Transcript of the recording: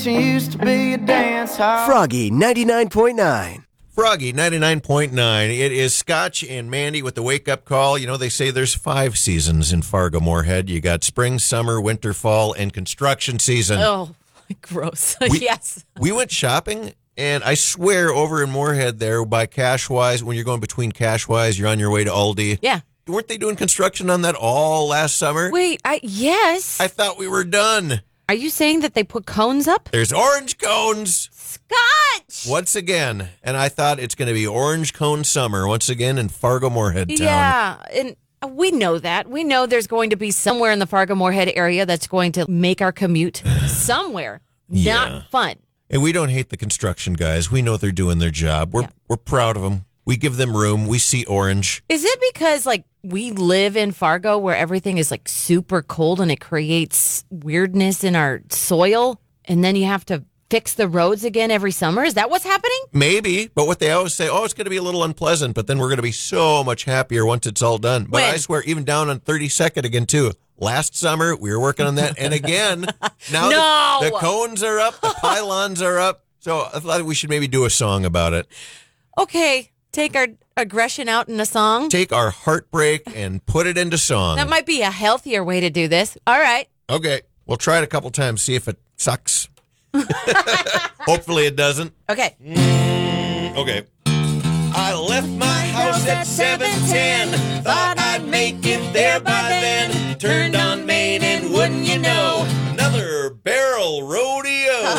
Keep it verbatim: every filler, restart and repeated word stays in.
used to be a dance hall. Froggy ninety-nine point nine. Froggy ninety-nine point nine. It is Scotch and Mandy with the wake-up call. You know, they say there's five seasons in Fargo-Moorhead. You got spring, summer, winter, fall, and construction season. Oh, gross. We, yes. We went shopping, and I swear over in Moorhead there by Cashwise, when you're going between Cashwise, you're on your way to Aldi. Yeah. Weren't they doing construction on that all last summer? Wait, I yes. I thought we were done. Are you saying that they put cones up? There's orange cones. Scotch! Once again. And I thought it's going to be orange cone summer once again in Fargo-Moorhead town. Yeah, and we know that. We know there's going to be somewhere in the Fargo-Moorhead area that's going to make our commute somewhere Yeah. not fun. And we don't hate the construction guys. We know they're doing their job. We're Yeah. we're proud of them. We give them room. We see orange. Is it because, like, we live in Fargo where everything is, like, super cold and it creates weirdness in our soil, and then you have to fix the roads again every summer? Is that what's happening? Maybe, but what they always say, oh, it's going to be a little unpleasant, but then we're going to be so much happier once it's all done. But When? I swear, even down on thirty-second again, too. Last summer, we were working on that. And again, now No! the, the cones are up, the pylons are up. So I thought we should maybe do a song about it. Okay, take our aggression out in a song. Take our heartbreak and put it into song. That might be a healthier way to do this. All right. Okay, we'll try it a couple times, see if it sucks. Hopefully it doesn't. Okay. Okay. I left my house at seven ten. Thought I'd make it there by then. Turned on Main and wouldn't you know, another barrel rodeo.